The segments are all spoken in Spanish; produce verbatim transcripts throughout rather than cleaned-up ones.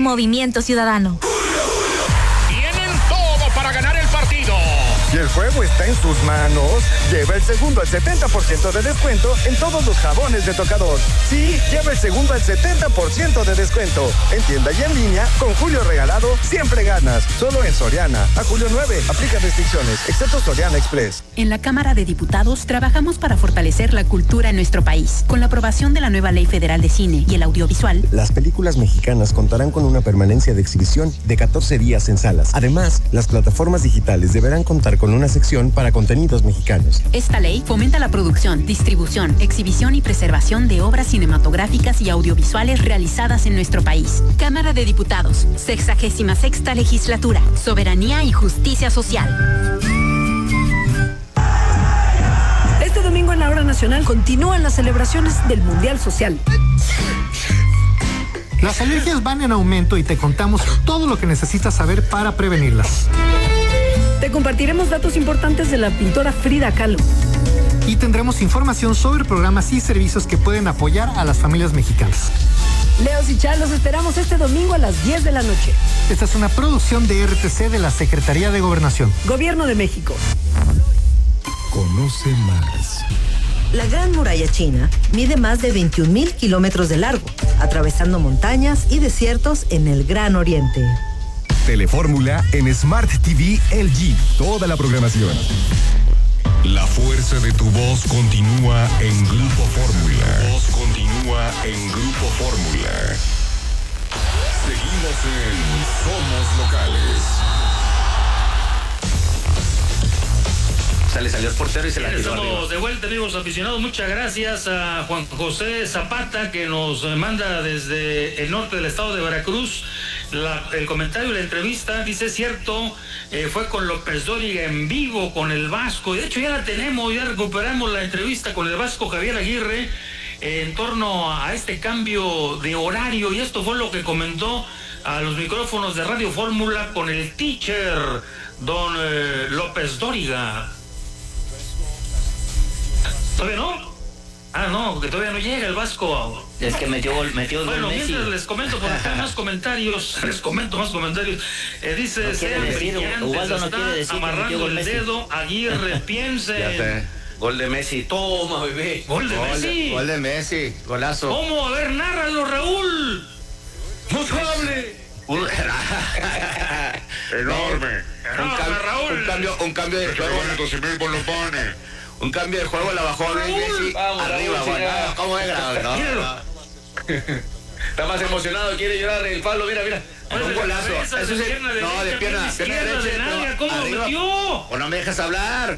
Movimiento Ciudadano. Tienen todo para ganar el partido. Y el juego está en sus manos. Lleva el segundo al setenta por ciento de descuento en todos los jabones de tocador. Sí, lleva el segundo al setenta por ciento de descuento. En tienda y en línea, con Julio Regalado, siempre ganas. Solo en Soriana. A julio nueve, aplica restricciones, excepto Soriana Express. En la Cámara de Diputados trabajamos para fortalecer la cultura en nuestro país. Con la aprobación de la nueva Ley Federal de Cine y el Audiovisual, las películas mexicanas contarán con una permanencia de exhibición de catorce días en salas. Además, las plataformas digitales deberán contar con una sección para contenidos mexicanos. Esta ley fomenta la producción, distribución, exhibición y preservación de obras cinematográficas y audiovisuales realizadas en nuestro país. Cámara de Diputados, sexagésima sexta legislatura, soberanía y justicia social. Este domingo en la Hora Nacional continúan las celebraciones del Mundial Social. Las alergias van en aumento y te contamos todo lo que necesitas saber para prevenirlas. Te compartiremos datos importantes de la pintora Frida Kahlo. Y tendremos información sobre programas y servicios que pueden apoyar a las familias mexicanas. Leos y Chal, los esperamos este domingo a las diez de la noche. Esta es una producción de R T C de la Secretaría de Gobernación. Gobierno de México. Conoce más. La Gran Muralla China mide más de veintiún mil kilómetros de largo, atravesando montañas y desiertos en el Gran Oriente. Telefórmula en Smart T V L G. Toda la programación. La fuerza de tu voz continúa en Grupo Fórmula. Tu voz continúa en Grupo Fórmula. Seguimos en Somos Locales. Sale, salió el portero y se la tiró Estamos arriba. de vuelta, amigos aficionados. Muchas gracias a Juan José Zapata, que nos manda desde el norte del estado de Veracruz la, el comentario y la entrevista. Dice, es cierto, eh, fue con López Dóriga en vivo, con el Vasco. Y de hecho ya la tenemos, ya recuperamos la entrevista con el Vasco Javier Aguirre eh, en torno a este cambio de horario. Y esto fue lo que comentó a los micrófonos de Radio Fórmula con el teacher, don eh, López Dóriga. ¿Todavía no? Ah, no, porque todavía no llega el Vasco. Es que metió gol, metió Bueno, gol Messi. mientras les comento por acá más comentarios, les comento más comentarios. Eh, dice, No quiere sean decir, brillantes, Ubaldo no está quiere decir que amarrando metió gol el Messi. dedo, Aguirre, piensen. Ya sé. Gol de Messi. Toma, bebé. Gol de Messi. Gol de Messi. Golazo. ¿Cómo? A ver, nárralo, Raúl. ¡No se hable! Enorme. Un, cam- Raúl. un cambio, un cambio de juego. Un cambio de juego la bajó a Messi. Vamos, arriba, Raúl, Juan. sí, No, ¿cómo es grave? No, no. Está más emocionado, quiere llorar el Pablo, mira, mira. Oye, Un de golazo. cabeza, Eso de sí. pierna derecha, No, de pierna, pierna pierna izquierda, derecha. de nalga, no, ¿cómo lo arriba. metió? O no me dejas hablar.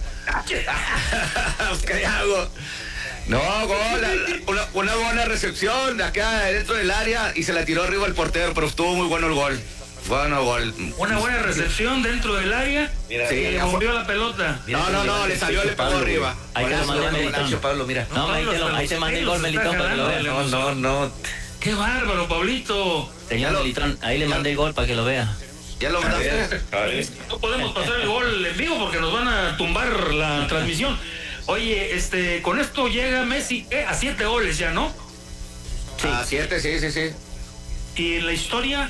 ¿Qué hago? No, gol, la- la- una, una buena recepción de acá dentro del área y se la tiró arriba el portero, pero estuvo muy bueno el gol. Bueno gol. Una buena recepción dentro del área. Mira, y sí, le movió la pelota. No, no, no, le salió, le pegó arriba. Ahí te lo mandé, Melitón. Pablo, mira. No, ahí te, lo, ahí te mandé el gol, Melitón, para que lo veas. No, no, no. ¡Qué bárbaro, Pablito! Señor Melitón, ahí le mandé el gol para que lo vea. ¿Ya lo mandaste? No podemos pasar el gol en vivo porque nos van a tumbar la transmisión. Oye, este, con esto llega Messi ¿qué? A siete goles ya, ¿no? Sí. A siete, sí, sí, sí. Y en la historia,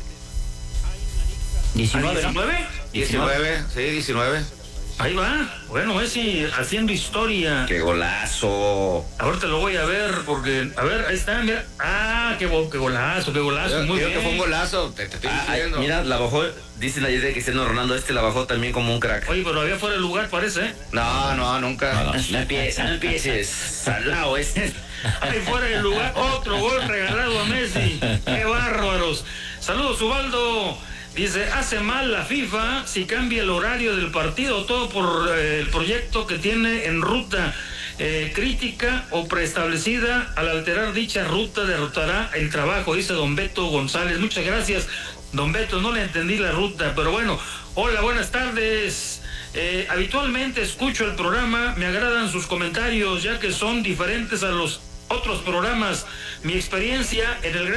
diecinueve, ¿no? diecinueve. diecinueve, sí, diecinueve. Ahí va. Bueno, Messi haciendo historia. ¡Qué golazo! Ahorita lo voy a ver porque, a ver, ahí está, mira. Ah, qué, go- qué golazo, qué golazo. Muy Creo bien. que fue un golazo, te, te estoy Ah, ay, diciendo. mira, la bajó, dicen ayer de Cristiano Ronaldo, este la bajó también como un crack. Oye, pero había fuera de lugar, parece, ¿eh? No, no, nunca. No, no empieces, no empieces. Salao este. Ahí fuera del lugar, otro gol regalado a Messi. ¡Qué bárbaros! Saludos, Ubaldo. Dice, hace mal la FIFA si cambia el horario del partido, todo por eh, el proyecto que tiene en ruta. Eh, crítica o preestablecida, al alterar dicha ruta derrotará el trabajo, dice don Beto González. Muchas gracias, don Beto, no le entendí la ruta, pero bueno. Hola, buenas tardes. Eh, habitualmente escucho el programa, me agradan sus comentarios, ya que son diferentes a los otros programas. Mi experiencia en el gran